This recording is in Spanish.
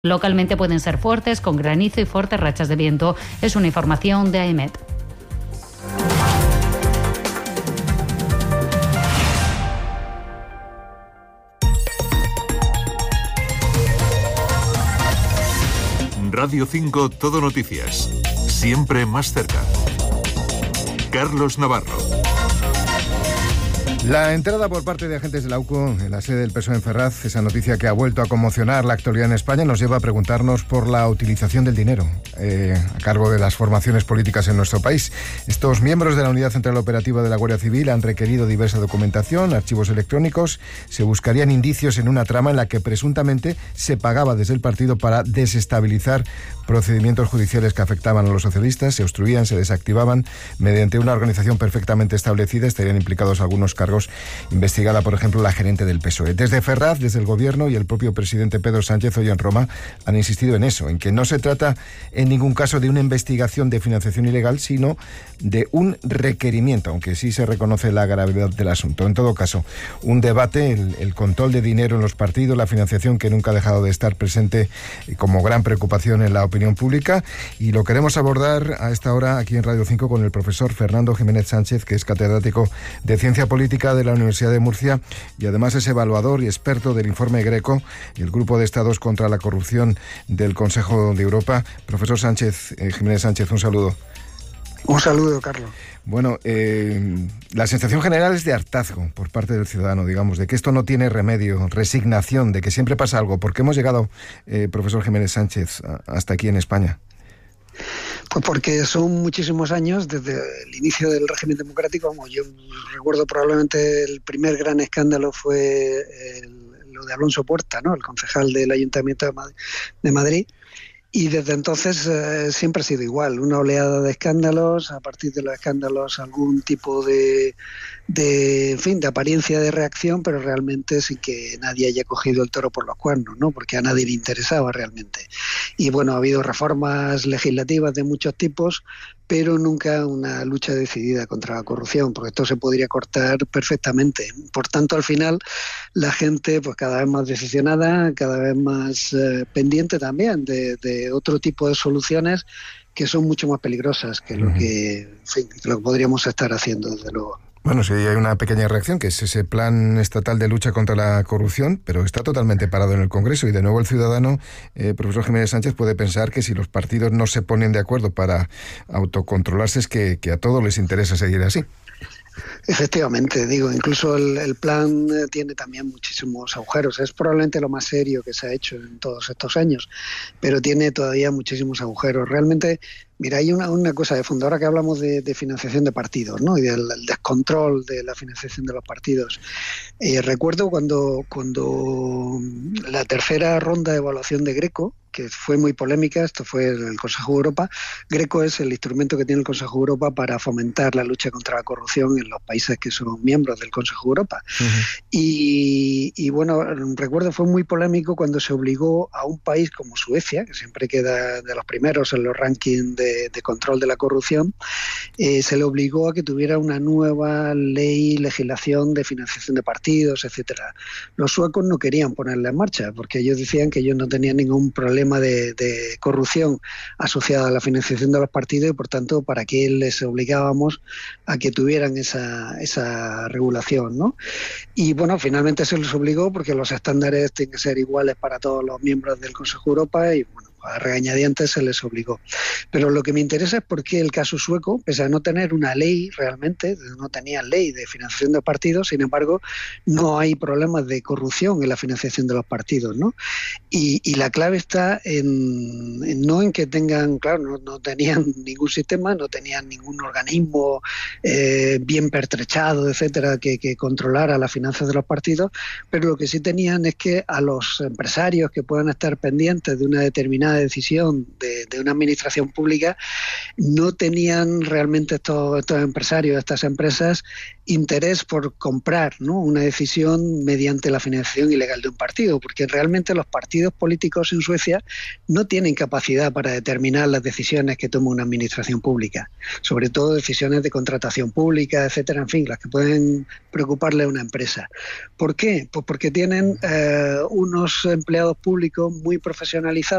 Localmente pueden ser fuertes, con granizo y fuertes rachas de viento. Es una información de AEMET. Radio 5 Todo Noticias. Siempre más cerca. Carlos Navarro. La entrada por parte de agentes de la UCO en la sede del PSOE en Ferraz, esa noticia que ha vuelto a conmocionar la actualidad en España, nos lleva a preguntarnos por la utilización del dinero a cargo de las formaciones políticas en nuestro país. Estos miembros de la Unidad Central Operativa de la Guardia Civil han requerido diversa documentación, archivos electrónicos. Se buscarían indicios en una trama en la que presuntamente se pagaba desde el partido para desestabilizar procedimientos judiciales que afectaban a los socialistas, se obstruían, se desactivaban mediante una organización perfectamente establecida. Estarían implicados algunos cargos investigada, por ejemplo, la gerente del PSOE. Desde Ferraz, desde el Gobierno y el propio presidente Pedro Sánchez hoy en Roma han insistido en eso, en que no se trata en ningún caso de una investigación de financiación ilegal, sino de un requerimiento, aunque sí se reconoce la gravedad del asunto. En todo caso, un debate, el control de dinero en los partidos, la financiación que nunca ha dejado de estar presente como gran preocupación en la opinión pública, y lo queremos abordar a esta hora aquí en Radio 5 con el profesor Fernando Jiménez Sánchez, que es catedrático de Ciencia Política de la Universidad de Murcia y además es evaluador y experto del informe Greco, el Grupo de Estados contra la Corrupción del Consejo de Europa. Profesor Sánchez, Jiménez Sánchez, un saludo. Un saludo, Carlos. Bueno, la sensación general es de hartazgo por parte del ciudadano, digamos, de que esto no tiene remedio, resignación, de que siempre pasa algo. ¿Por qué hemos llegado, profesor Jiménez Sánchez, hasta aquí en España? Pues porque son muchísimos años desde el inicio del régimen democrático. Como yo recuerdo, probablemente el primer gran escándalo fue lo de Alonso Puerta, ¿no?, el concejal del Ayuntamiento de Madrid. Y desde entonces siempre ha sido igual, una oleada de escándalos, a partir de los escándalos algún tipo de apariencia de reacción, pero realmente sin que nadie haya cogido el toro por los cuernos, ¿no?, porque a nadie le interesaba realmente. Y bueno, ha habido reformas legislativas de muchos tipos, pero nunca una lucha decidida contra la corrupción, porque esto se podría cortar perfectamente. Por tanto, al final, la gente pues cada vez más decepcionada, cada vez más pendiente también de otro tipo de soluciones que son mucho más peligrosas que lo que podríamos estar haciendo, desde luego. Bueno, sí, hay una pequeña reacción, que es ese plan estatal de lucha contra la corrupción, pero está totalmente parado en el Congreso y de nuevo el ciudadano, profesor Jiménez Sánchez, puede pensar que si los partidos no se ponen de acuerdo para autocontrolarse es que a todos les interesa seguir así. Efectivamente, digo, incluso el plan tiene también muchísimos agujeros. Es probablemente lo más serio que se ha hecho en todos estos años, pero tiene todavía muchísimos agujeros. Realmente, mira, hay una cosa de fondo. Ahora que hablamos de financiación de partidos, ¿no?, y del descontrol de la financiación de los partidos. Recuerdo cuando la tercera ronda de evaluación de Greco, que fue muy polémica, esto fue el Consejo de Europa. Greco es el instrumento que tiene el Consejo de Europa para fomentar la lucha contra la corrupción en los países que son miembros del Consejo de Europa. Uh-huh. Y bueno, recuerdo, fue muy polémico cuando se obligó a un país como Suecia, que siempre queda de los primeros en los rankings de control de la corrupción, se le obligó a que tuviera una nueva legislación de financiación de partidos, etcétera. Los suecos no querían ponerla en marcha porque ellos decían que ellos no tenían ningún problema de corrupción asociada a la financiación de los partidos y por tanto para qué les obligábamos a que tuvieran esa regulación, ¿no? Y bueno, finalmente se les obligó porque los estándares tienen que ser iguales para todos los miembros del Consejo de Europa y bueno, a regañadientes se les obligó. Pero lo que me interesa es por qué el caso sueco, pese a no tener una ley realmente, no tenía ley de financiación de partidos, sin embargo, no hay problemas de corrupción en la financiación de los partidos, ¿no? Y la clave está no en que tengan, claro, no tenían ningún sistema, no tenían ningún organismo bien pertrechado, etcétera, que controlara las finanzas de los partidos, pero lo que sí tenían es que a los empresarios que puedan estar pendientes de una determinada una decisión de una administración pública, no tenían realmente estos empresarios, estas empresas, interés por comprar, ¿no?, una decisión mediante la financiación ilegal de un partido, porque realmente los partidos políticos en Suecia no tienen capacidad para determinar las decisiones que toma una administración pública, sobre todo decisiones de contratación pública, etcétera, en fin, las que pueden preocuparle a una empresa. ¿Por qué? Pues porque tienen unos empleados públicos muy profesionalizados